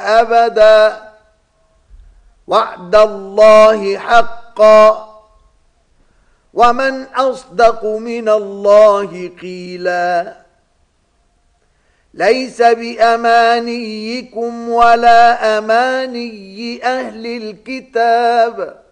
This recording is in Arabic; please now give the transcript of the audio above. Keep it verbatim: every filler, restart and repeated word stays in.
أبدا وعد الله حقا ومن أصدق من الله قيلا ليس بأمانيكم ولا أماني أهل الكتاب